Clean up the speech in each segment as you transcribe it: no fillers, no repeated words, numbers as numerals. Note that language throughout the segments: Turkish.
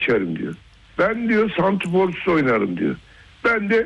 açarım diyor. Ben diyor santrforsuz oynarım diyor. Ben de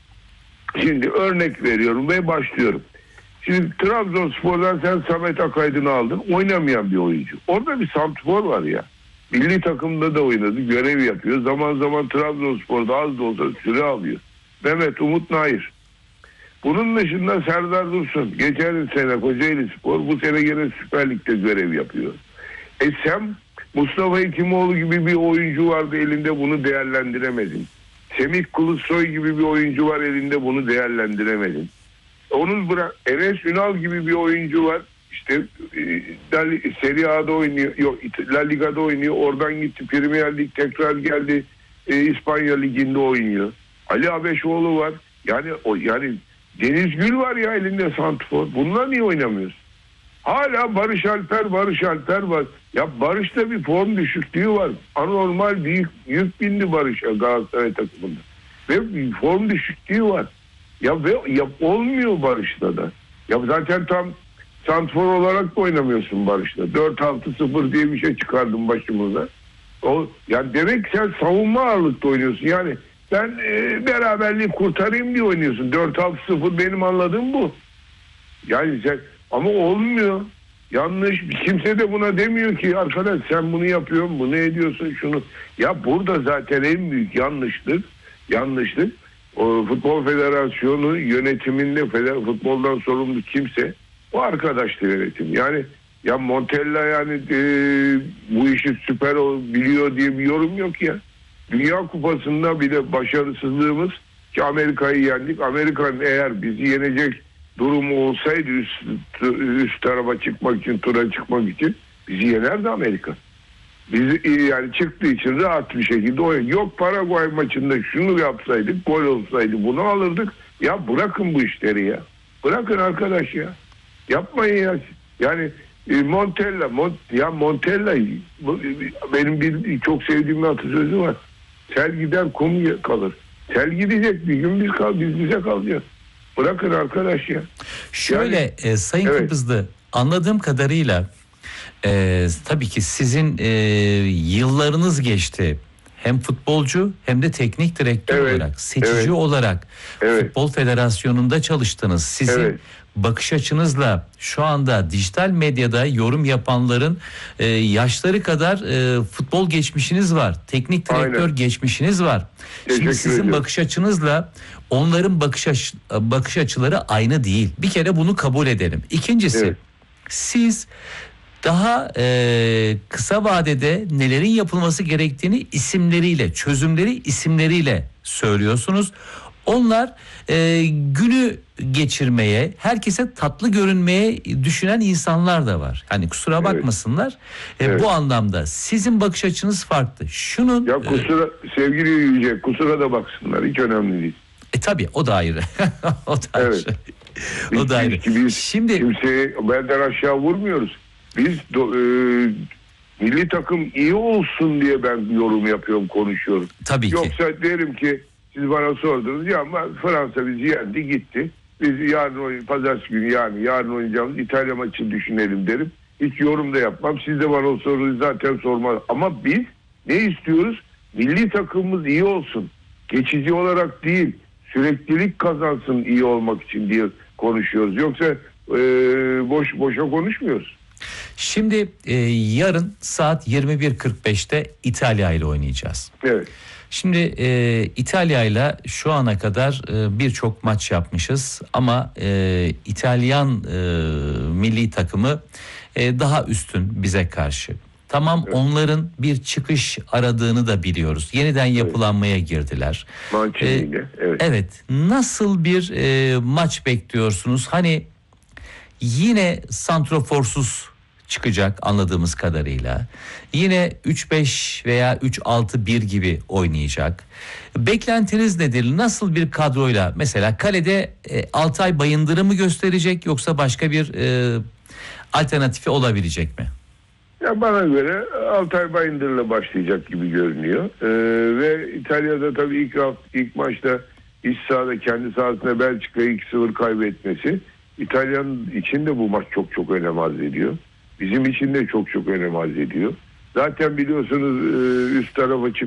şimdi örnek veriyorum ve başlıyorum. Şimdi Trabzonspor'dan sen Samet Akaydın'ı aldın. Oynamayan bir oyuncu. Orada bir santrfor var ya. Milli takımda da oynadı. Görev yapıyor. Zaman zaman Trabzonspor'da az da olsa süre alıyor. Mehmet Umut Nair. Bunun dışında Serdar Dursun. Geçen sene Kocaelispor, bu sene gene Süper Lig'de görev yapıyor. Sen Mustafa Hekimoğlu gibi bir oyuncu vardı elinde, bunu değerlendiremedin. Semih Kılıçsoy gibi bir oyuncu var elinde, bunu değerlendiremedin. Onun bırak, Enes Ünal gibi bir oyuncu var. İşte Serie A'da oynuyor, yok La Liga'da oynuyor. Oradan gitti Premier Lig, tekrar geldi İspanya Ligi'nde oynuyor. Ali Abeşoğlu var. Yani Deniz Gül var ya elinde santrfor. Bunlar niye oynamıyorsun? Hala Barış Alper var. Ya Barış'ta bir form düşüklüğü var. Anormal büyük yük bindi Barış'a Galatasaray takımında. Ve bir form düşüklüğü var. Ya olmuyor Barış'ta da. Ya zaten tam santrfor olarak da oynamıyorsun Barış'ta. 4-6-0 diye bir şey çıkardın başımıza. Yani demek ki sen savunma ağırlıkta oynuyorsun. Yani ben beraberliği kurtarayım diye oynuyorsun. 4-6-0 benim anladığım bu. Yani sen, ama olmuyor. Yanlış. Kimse de buna demiyor ki arkadaş sen bunu yapıyorsun, bunu ediyorsun, şunu. Ya burada zaten en büyük yanlışlık o Futbol Federasyonu yönetiminde futboldan sorumlu kimse o arkadaşlı yönetim. Yani ya Montella yani bu işi süper biliyor diye bir yorum yok ya. Dünya Kupası'nda bile başarısızlığımız ki Amerika'yı yendik. Amerika'nın eğer bizi yenecek durumu olsaydı üst tarafa çıkmak için, tura çıkmak için bizi yenerdi Amerika. Bizi yani çıktığı için rahat bir şekilde oynuyor. Yok Paraguay maçında şunu yapsaydık, gol olsaydı bunu alırdık. Ya bırakın bu işleri ya. Bırakın arkadaş ya. Yapmayın ya. Yani Montella benim bir çok sevdiğim bir atasözü var. Sel gider kum kalır. Sel gidecek bir gün biz bize kalacağız. Bırakın arkadaş ya. Şöyle Sayın evet. Kıbrıslı, anladığım kadarıyla tabii ki sizin yıllarınız geçti. Hem futbolcu hem de teknik direktör olarak, seçici olarak Futbol Federasyonu'nda çalıştınız. Sizin bakış açınızla şu anda dijital medyada yorum yapanların yaşları kadar futbol geçmişiniz var. Teknik direktör geçmişiniz var. Şimdi sizin bakış açınızla onların bakış açıları aynı değil. Bir kere bunu kabul edelim. İkincisi, siz daha kısa vadede nelerin yapılması gerektiğini isimleriyle, çözümleri isimleriyle söylüyorsunuz. Onlar günü geçirmeye, herkese tatlı görünmeye düşünen insanlar da var. Hani kusura bakmasınlar. Bu anlamda sizin bakış açınız farklı. Şunun ya sevgili Yüce, kusura da baksınlar. Hiç önemli değil. Tabii o da ayrı. O da ayrı. O da ayrı. Biz şimdi kimseyi belden aşağı vurmuyoruz. Biz milli takım iyi olsun diye ben yorum yapıyorum, konuşuyorum. Tabii ki. Yoksa derim ki siz bana sordunuz ya ama Fransa bizi yendi gitti. Biz pazartesi günü yarın oynayacağımız İtalya maçını düşünelim derim. Hiç yorum da yapmam. Siz de bana o soruyu zaten sormaz. Ama biz ne istiyoruz? Milli takımımız iyi olsun. Geçici olarak değil, süreklilik kazansın iyi olmak için diye konuşuyoruz. Yoksa boşa konuşmuyoruz. Şimdi yarın saat 21.45'te İtalya ile oynayacağız. Evet. Şimdi İtalya ile şu ana kadar birçok maç yapmışız ama İtalyan milli takımı daha üstün bize karşı. Tamam, onların bir çıkış aradığını da biliyoruz. Yeniden yapılanmaya girdiler. Evet. Nasıl bir maç bekliyorsunuz? Hani yine santroforsuz çıkacak anladığımız kadarıyla. Yine 3-5 veya 3-6-1 gibi oynayacak. Beklentiniz nedir? Nasıl bir kadroyla? Mesela kalede Altay Bayındır'ı mı gösterecek yoksa başka bir alternatifi olabilecek mi? Ya bana göre Altay Bayındır'la başlayacak gibi görünüyor. Ve İtalya'da tabii ilk maçta iç sahada kendi sahasında Belçika'yı 2-0 kaybetmesi İtalyan için de bu maç çok önem arz ediyor. Bizim için de çok önem arz ediyor. Zaten biliyorsunuz üst tarafa